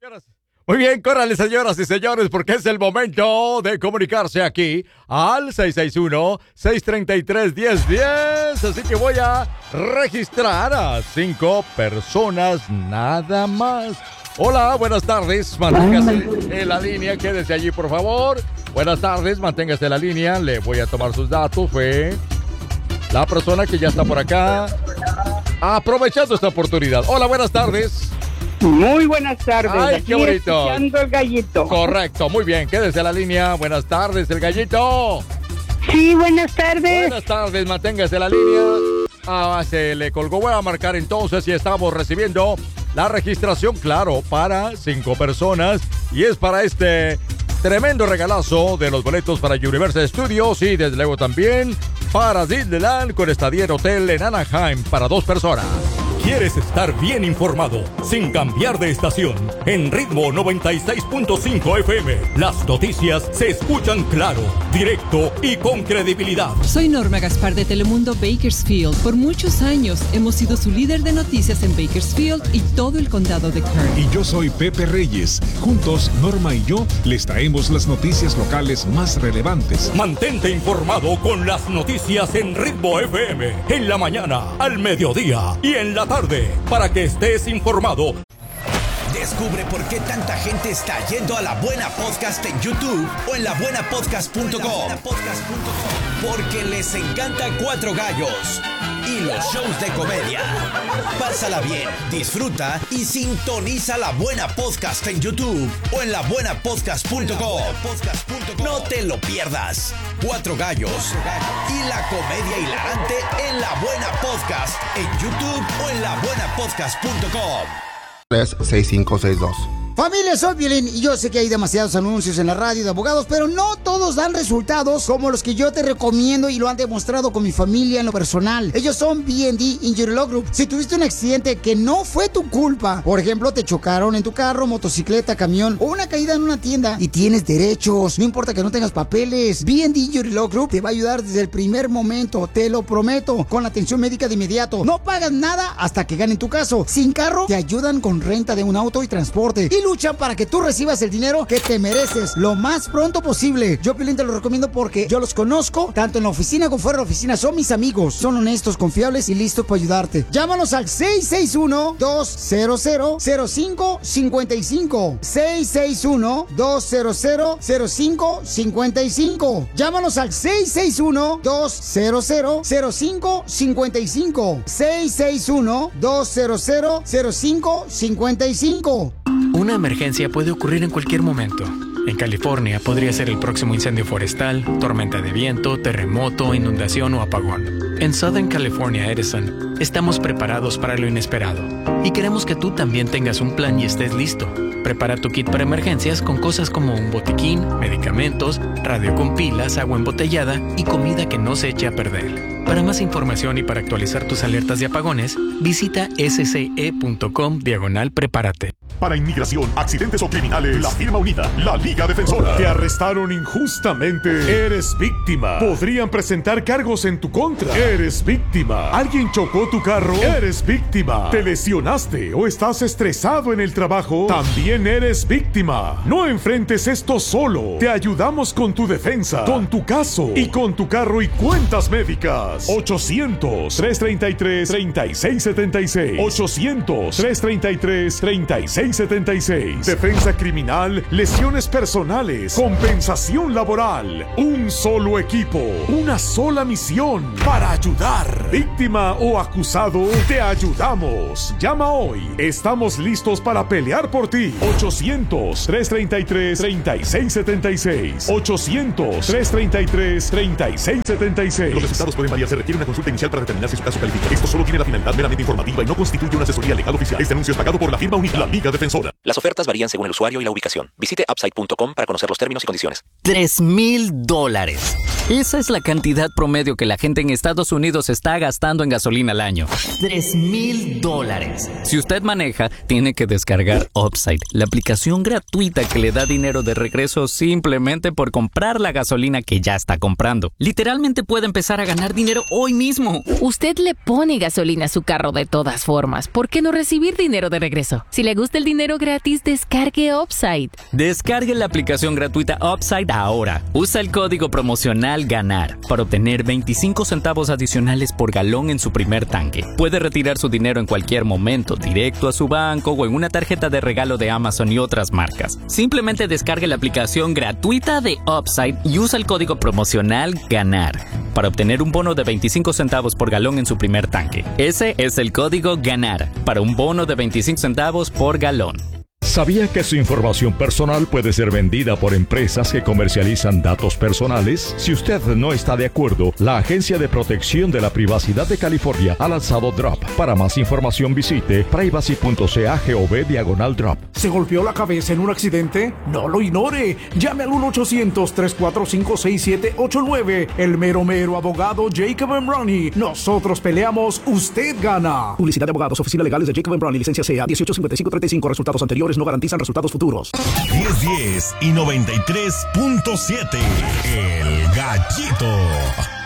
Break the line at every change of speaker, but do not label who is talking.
Muy bien, córrale, señoras y señores, porque es el momento de comunicarse aquí al 661-633-1010. Así que voy a registrar a 5 personas nada más. Hola, buenas tardes. Manténgase en la línea, quédese allí, por favor. Buenas tardes, manténgase en la línea. Le voy a tomar sus datos. Fue la persona que ya está por acá, aprovechando esta oportunidad. Hola, buenas tardes.
Muy buenas tardes.
Ay,
aquí
qué bonito.
escuchando el gallito.
Correcto, muy bien. Quédese en la línea. Buenas tardes, el gallito.
Sí, buenas tardes.
Buenas tardes, manténgase en la línea. Se le colgó. Voy a marcar entonces y estamos recibiendo la registración, claro, para 5 personas. Y es para este tremendo regalazo de los boletos para Universal Studios y desde luego también para Disneyland con estadía en hotel en Anaheim para 2 personas.
¿Quieres estar bien informado sin cambiar de estación? En Ritmo 96.5 FM, las noticias se escuchan claro, directo y con credibilidad.
Soy Norma Gaspar de Telemundo Bakersfield. Por muchos años hemos sido su líder de noticias en Bakersfield y todo el condado de Kern.
Y yo soy Pepe Reyes. Juntos, Norma y yo les traemos las noticias locales más relevantes.
Mantente informado con las noticias en Ritmo FM, en la mañana, al mediodía y en la tarde, para que estés informado.
Descubre por qué tanta gente está yendo a La Buena Podcast en YouTube o en labuenapodcast.com. Porque les encanta Cuatro Gallos y los shows de comedia. Pásala bien, disfruta y sintoniza La Buena Podcast en YouTube o en labuenapodcast.com. No te lo pierdas. Cuatro Gallos y la comedia hilarante en La Buena Podcast en YouTube o en labuenapodcast.com.
6562.
Familia, soy Violín y yo sé que hay demasiados anuncios en la radio de abogados, pero no todos dan resultados como los que yo te recomiendo y lo han demostrado con mi familia en lo personal. Ellos son B&D Injury Law Group. Si tuviste un accidente que no fue tu culpa, por ejemplo, te chocaron en tu carro, motocicleta, camión o una caída en una tienda y tienes derechos, no importa que no tengas papeles, B&D Injury Law Group te va a ayudar desde el primer momento, te lo prometo, con la atención médica de inmediato. No pagas nada hasta que ganen tu caso. Sin carro, te ayudan con renta de un auto y transporte. Y luchan para que tú recibas el dinero que te mereces lo más pronto posible. Yo, Piolín, te lo recomiendo porque yo los conozco, tanto en la oficina como fuera de la oficina. Son mis amigos, son honestos, confiables y listos para ayudarte. Llámanos al 661-200-0555. 661-200-0555. Llámanos al 661-200-0555. 661-200-0555.
Una emergencia puede ocurrir en cualquier momento. En California podría ser el próximo incendio forestal, tormenta de viento, terremoto, inundación o apagón. En Southern California Edison, estamos preparados para lo inesperado y queremos que tú también tengas un plan y estés listo. Prepara tu kit para emergencias con cosas como un botiquín, medicamentos, radio con pilas, agua embotellada y comida que no se eche a perder. Para más información y para actualizar tus alertas de apagones, visita sce.com/prepárate.
Para inmigración, accidentes o criminales, la firma unida, la Liga Defensora. Te arrestaron injustamente. Eres víctima. Podrían presentar cargos en tu contra. Eres víctima. Alguien chocó tu carro. Eres víctima. Te lesionaste o estás estresado en el trabajo. También eres víctima. No enfrentes esto solo. Te ayudamos con tu defensa, con tu caso y con tu carro y cuentas médicas. 800-333-3676. 800-333-3676. Defensa criminal, lesiones personales, compensación laboral. Un solo equipo, una sola misión para ayudar. Víctima o acusado, te ayudamos. Llama hoy. Estamos listos para pelear por ti. 800-333-3676. 800-333-3676. Los resultados pueden variar. Se requiere una consulta inicial para determinar si su caso califica. Esto solo tiene la finalidad meramente informativa y no constituye una asesoría legal oficial. Este anuncio es pagado por la firma unida, la Liga Defensora.
Las ofertas varían según el usuario y la ubicación. Visite upside.com para conocer los términos y condiciones.
$3,000. Esa es la cantidad promedio que la gente en Estados Unidos está gastando en gasolina al año. $3,000. Si usted maneja, tiene que descargar Upside, la aplicación gratuita que le da dinero de regreso simplemente por comprar la gasolina que ya está comprando. Literalmente puede empezar a ganar dinero hoy mismo.
Usted le pone gasolina a su carro de todas formas. ¿Por qué no recibir dinero de regreso? Si le gusta el dinero gratis, gratis, descargue Upside.
Descargue la aplicación gratuita Upside ahora. Usa el código promocional GANAR para obtener 25 centavos adicionales por galón en su primer tanque. Puede retirar su dinero en cualquier momento, directo a su banco o en una tarjeta de regalo de Amazon y otras marcas. Simplemente descargue la aplicación gratuita de Upside y usa el código promocional GANAR para obtener un bono de 25 centavos por galón en su primer tanque. Ese es el código GANAR para un bono de 25 centavos por galón.
¿Sabía que su información personal puede ser vendida por empresas que comercializan datos personales? Si usted no está de acuerdo, la Agencia de Protección de la Privacidad de California ha lanzado DROP. Para más información visite privacy.ca/gov/DROP.
¿Se golpeó la cabeza en un accidente? No lo ignore. Llame al 1-800-345-6789. El mero abogado Jacob & Ronnie. Nosotros peleamos, usted gana. Publicidad de abogados, oficinas legales de Jacob & Ronnie, licencia CA 185535. Resultados anteriores no garantizan resultados futuros.
1010 y 93.7. El Gallito.